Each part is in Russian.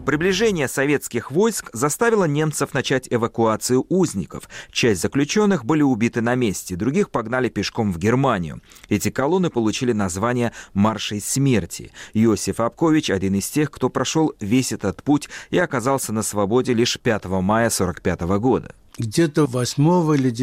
Приближение советских войск заставило немцев начать эвакуацию узников. Часть заключенных были убиты на месте, других погнали пешком в Германию. Эти колонны получили название «Маршей смерти». Иосиф Апкович – один из тех, кто прошел весь этот путь и оказался на свободе лишь 5 мая 1945 года. Где-то 8 или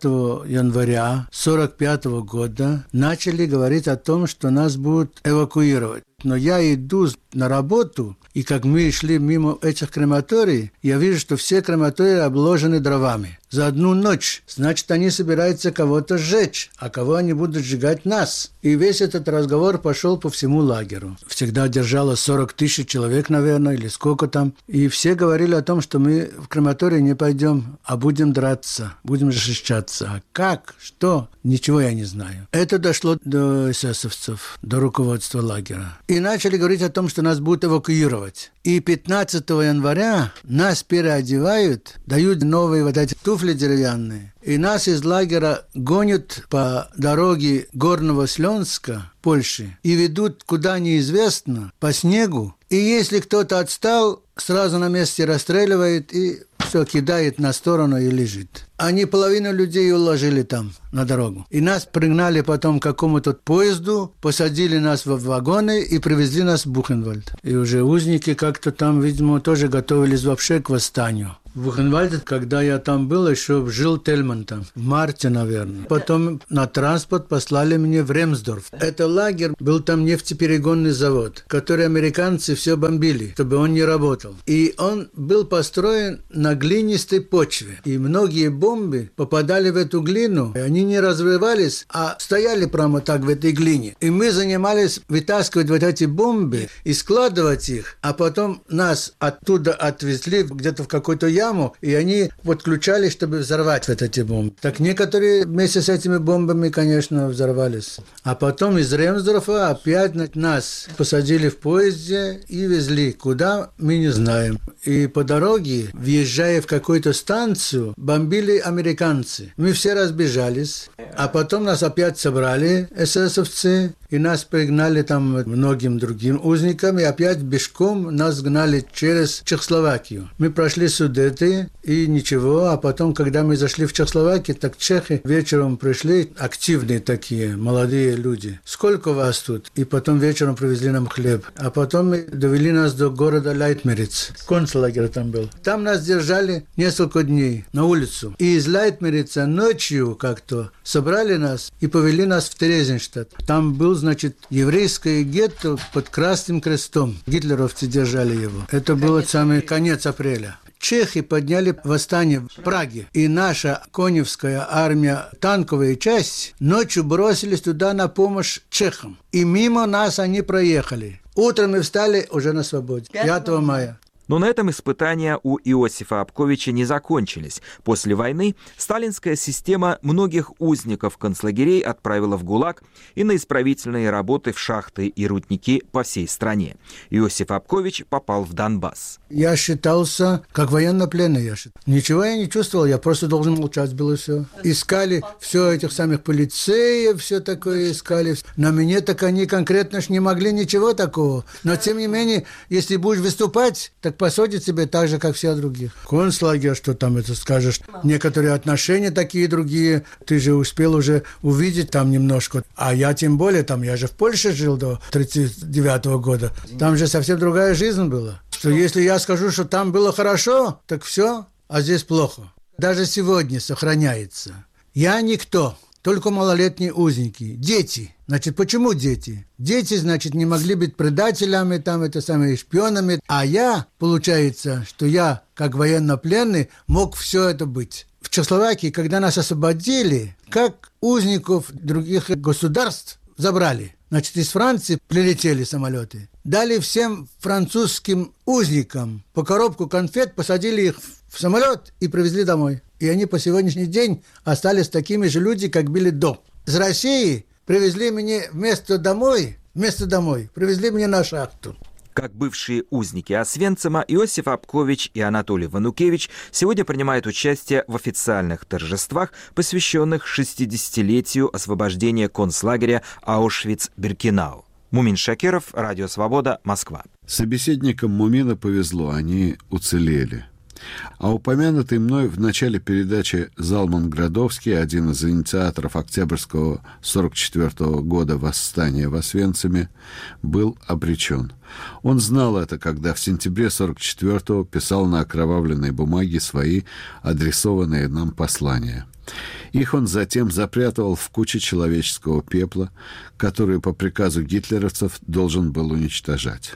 9 января 1945 года начали говорить о том, что нас будут эвакуировать. Но я иду на работу, и как мы шли мимо этих крематорий, я вижу, что все крематории обложены дровами. За одну ночь. Значит, они собираются кого-то сжечь, а кого они будут сжигать нас. И весь этот разговор пошел по всему лагерю. Всегда держало 40 тысяч человек, наверное, или сколько там. И все говорили о том, что мы в крематорий не пойдем, а будем драться, будем защищаться. А как? Что? Ничего я не знаю. Это дошло до эсэсовцев, до руководства лагеря. И начали говорить о том, что нас будут эвакуировать. И 15 января нас переодевают, дают новые вот эти туфли деревянные. И нас из лагеря гонят по дороге Горного Слёнска, Польши, и ведут куда неизвестно, по снегу. И если кто-то отстал, сразу на месте расстреливает и все кидает на сторону и лежит. Они половину людей уложили там, на дорогу. И нас пригнали потом к какому-то поезду, посадили нас в вагоны и привезли нас в Бухенвальд. И уже узники как-то там, видимо, тоже готовились вообще к восстанию. В Бухенвальде, когда я там был, еще жил Тельман там, в марте, наверное. Потом на транспорт послали меня в Ремсдорф. Это лагерь, был там нефтеперегонный завод, который американцы все бомбили, чтобы он не работал. И он был построен на глинистой почве. И многие бомбы попадали в эту глину, и они не развивались, а стояли прямо так в этой глине. И мы занимались вытаскивать вот эти бомбы и складывать их, а потом нас оттуда отвезли где-то в какой-то яму, и они подключались, чтобы взорвать вот эти бомбы. Так некоторые вместе с этими бомбами, конечно, взорвались. А потом из Ремсдорфа опять нас посадили в поезде и везли. Куда, мы не знаем. И по дороге, въезжая в какую-то станцию, бомбили американцы. Мы все разбежались, а потом нас опять собрали эсэсовцы, и нас пригнали там многим другим узникам, и опять пешком нас гнали через Чехословакию. Мы прошли Судеты, и ничего, а потом, когда мы зашли в Чехословакию, так чехи вечером пришли, активные такие, молодые люди. Сколько вас тут? И потом вечером привезли нам хлеб. А потом довели нас до города Лейтмериц. Концлагерь там был. Там нас держали несколько дней на улицу. И из Лейтмерица ночью как-то собрали нас и повели нас в Терезинштадт. Там был, значит, еврейское гетто под Красным Крестом. Гитлеровцы держали его. Это был самый конец апреля. Чехи подняли восстание в Праге, и наша коневская армия, танковая часть, ночью бросились туда на помощь чехам. И мимо нас они проехали. Утром мы встали уже на свободе, 5 мая. Но на этом испытания у Иосифа Апковича не закончились. После войны сталинская система многих узников концлагерей отправила в ГУЛАГ и на исправительные работы в шахты и рудники по всей стране. Иосиф Апкович попал в Донбасс. Я считался как военнопленный. Ничего я не чувствовал, я просто должен молчать было все. Искали все этих самых полицеев, все такое искали. На меня так они конкретно не могли ничего такого. Но тем не менее, если будешь выступать, так посадят тебе так же, как все других. Концлагерь, что там это скажешь? Некоторые отношения такие другие. Ты же успел уже увидеть там немножко. А я тем более, там я же в Польше жил до 1939 года. Там же совсем другая жизнь была. Что если я скажу, что там было хорошо, так все, а здесь плохо. Даже сегодня сохраняется. Я никто. Только малолетние узники. Дети. Значит, почему дети? Дети, значит, не могли быть предателями, там, это самое, шпионами. А я, получается, что я, как военнопленный, мог все это быть. В Чехословакии, когда нас освободили, как узников других государств забрали. Значит, из Франции прилетели самолеты. Дали всем французским узникам по коробку конфет, посадили их в самолет и привезли домой. И они по сегодняшний день остались такими же людьми, как были до. Из России привезли меня вместо домой, привезли меня на шахту. Как бывшие узники Освенцима, Иосиф Апкович и Анатолий Ванукевич сегодня принимают участие в официальных торжествах, посвященных 60-летию освобождения концлагеря Аушвиц-Биркенау. Мумин Шакиров, Радио Свобода, Москва. Собеседникам Мумина повезло, они уцелели. А упомянутый мной в начале передачи Залман Градовский, один из инициаторов Октябрьского 1944 года восстания в Освенциме, был обречен. Он знал это, когда в сентябре 1944 писал на окровавленной бумаге свои адресованные нам послания. Их он затем запрятывал в куче человеческого пепла, которую по приказу гитлеровцев должен был уничтожать.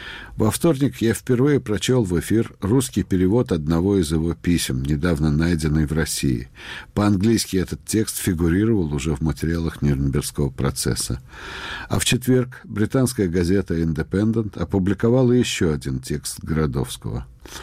Во вторник я впервые прочел в эфир русский перевод одного из его писем, недавно найденный в России. По-английски этот текст фигурировал уже в материалах Нюрнбергского процесса. А в четверг британская газета «Индепендент» опубликовала еще один текст Градовского.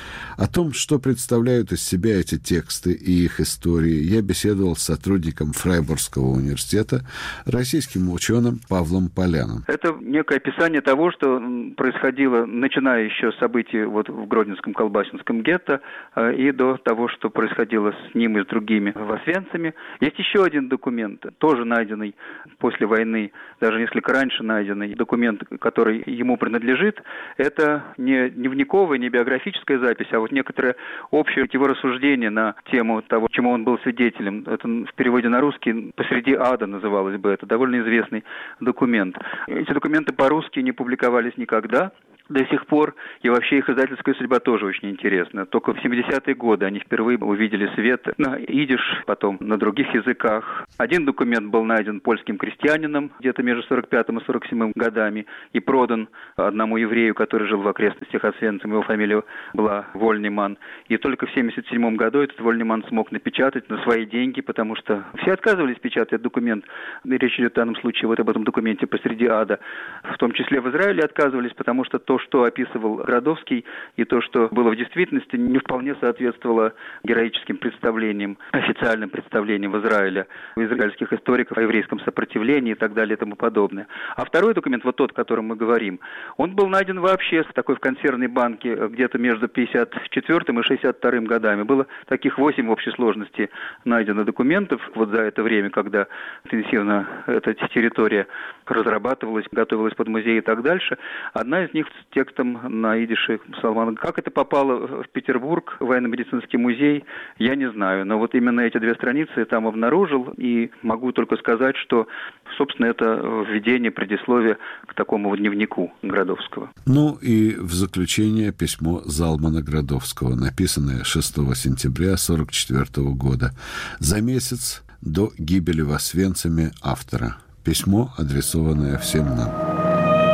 О том, что представляют из себя эти тексты и их истории, я беседовал с сотрудником Фрайбургского университета, российским ученым Павлом Поляном. Это некое описание того, что происходило, начиная еще с событий в Гродненском колбасинском гетто и до того, что происходило с ним и с другими в Освенциме. Есть еще один документ, тоже найденный после войны, даже несколько раньше найденный документ, который ему принадлежит. Это не дневниковая, не биографическая запись, а некоторое общее его рассуждение на тему того, чему он был свидетелем. Это в переводе на русский «Посреди ада» называлось бы. Это довольно известный документ. Эти документы по-русски не публиковались никогда до сих пор, и вообще их издательская судьба тоже очень интересна. Только в 70-е годы они впервые увидели свет на идиш, потом на других языках. Один документ был найден польским крестьянином где-то между 45-м и 47-м годами и продан одному еврею, который жил в окрестностях Освенцима. Его фамилия была Вольниман. И только в 77-м году этот Вольниман смог напечатать на свои деньги, потому что все отказывались печатать документ. Речь идет в данном случае об этом документе «Посреди ада». В том числе в Израиле отказывались, потому что то, что описывал Градовский, и то, что было в действительности, не вполне соответствовало героическим представлениям, официальным представлениям в Израиле, у израильских историков о еврейском сопротивлении и так далее и тому подобное. А второй документ, тот, о котором мы говорим, он был найден вообще в консервной банке где-то между 54 и 62 годами. Было таких 8 в общей сложности найдено документов за это время, когда интенсивно эта территория разрабатывалась, готовилась под музей и так дальше. Одна из них с текстом на идише Салмана. Как это попало в Петербург, в военно-медицинский музей, я не знаю. Но именно эти 2 страницы я там обнаружил, и могу только сказать, что, собственно, это введение, предисловие к такому дневнику Градовского. Ну и в заключение письмо Залмана Градовского, написанное 6 сентября 1944 года, за месяц до гибели в Освенциме автора. Письмо, адресованное всем нам.